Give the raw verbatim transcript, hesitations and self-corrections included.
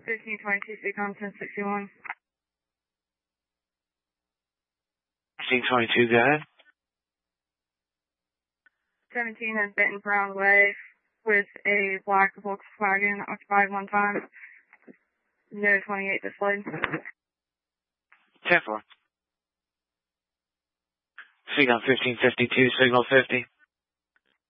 fifteen twenty-two, Seacom ten sixty-one. fifteen twenty-two, go ahead. seventeen is Benton Brown Way with a black Volkswagen occupied one time. No twenty-eight displayed. ten four. Seacom fifteen fifty-two, signal fifty.